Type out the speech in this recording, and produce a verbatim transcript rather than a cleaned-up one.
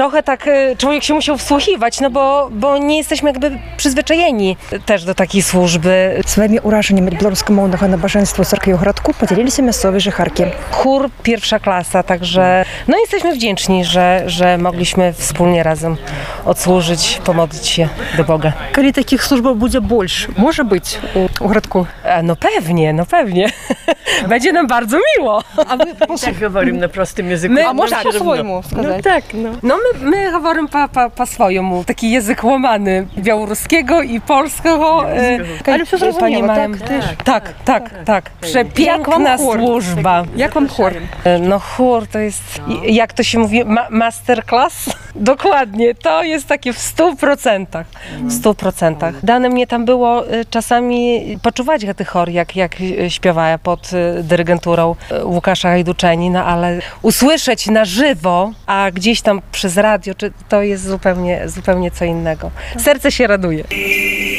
trochę tak człowiek się musiał wsłuchiwać, no bo, bo nie jesteśmy jakby przyzwyczajeni też do takiej służby. Swoimi urażeniami белорусскомовного набажэнства ў царкве ў гарадку подзяліліся мясцовыя жыхаркі. Chór pierwsza klasa, także no jesteśmy wdzięczni, że, że mogliśmy wspólnie razem odsłużyć, pomodlić się do Boga. Калі такіх службаў будзе больш, можа быць у, у гарадку? A, no pewnie, no pewnie. Będzie nam bardzo miło. А вы Tak говорим на простым языку. My- А можна tak, по-свойму No сказаць? tak, no. No my, my говорим po, po, po swojemu, taki język łamany białoruskiego i polskiego. e, Ale все Pani зрозуміло, mają- так? Теж. Tak, tak, tak. Jak Przepiękna wam chór? służba. Як вам хор? E, No chór to jest, i- jak to się mówi, ma masterclass? Dokładnie, to jest takie w stu procentach. W stu procentach. Dane mnie tam było e, czasami poczuwać ten chor, jak, jak e, śpiewała pod e, dyrygenturą e, Łukasza Hajduczeni, no ale usłyszeć na żywo, a gdzieś tam przez radio, czy to jest zupełnie, zupełnie co innego. Serce się raduje.